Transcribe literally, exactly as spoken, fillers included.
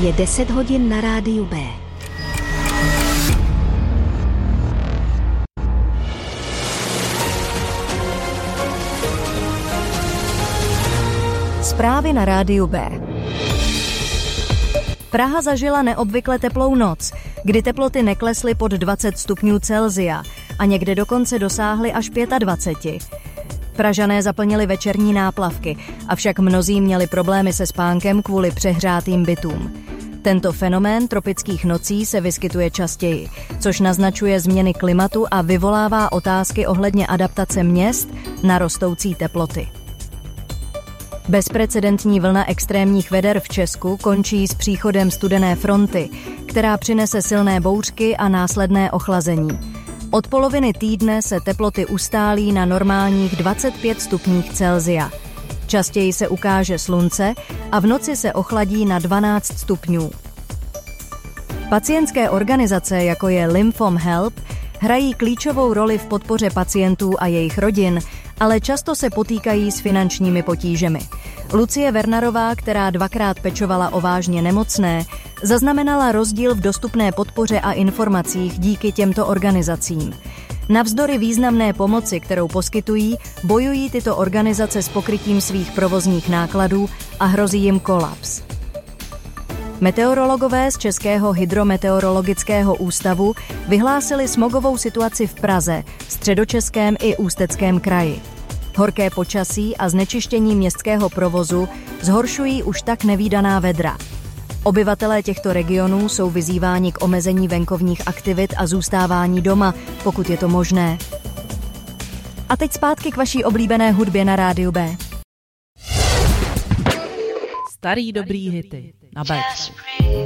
Je deset hodin na rádiu B. Zprávy na rádiu B. Praha zažila neobvykle teplou noc, kdy teploty neklesly pod dvacet stupňů Celsia a někde dokonce dosáhly až dvacet pět. Pražané zaplnili večerní náplavky, avšak mnozí měli problémy se spánkem kvůli přehřátým bytům. Tento fenomén tropických nocí se vyskytuje častěji, což naznačuje změny klimatu a vyvolává otázky ohledně adaptace měst na rostoucí teploty. Bezprecedentní vlna extrémních veder v Česku končí s příchodem studené fronty, která přinese silné bouřky a následné ochlazení. Od poloviny týdne se teploty ustálí na normálních dvacet pět stupních Celsia. Častěji se ukáže slunce a v noci se ochladí na dvanáct stupňů. Pacientské organizace, jako je Lymphom Help, hrají klíčovou roli v podpoře pacientů a jejich rodin, ale často se potýkají s finančními potížemi. Lucie Wernerová, která dvakrát pečovala o vážně nemocné, zaznamenala rozdíl v dostupné podpoře a informacích díky těmto organizacím. Navzdory významné pomoci, kterou poskytují, bojují tyto organizace s pokrytím svých provozních nákladů a hrozí jim kolaps. Meteorologové z Českého hydrometeorologického ústavu vyhlásili smogovou situaci v Praze, Středočeském i Ústeckém kraji. Horké počasí a znečištění městského provozu zhoršují už tak nevídaná vedra. Obyvatelé těchto regionů jsou vyzýváni k omezení venkovních aktivit a zůstávání doma, pokud je to možné. A teď zpátky k vaší oblíbené hudbě na rádiu B. Starý dobrý hity na B.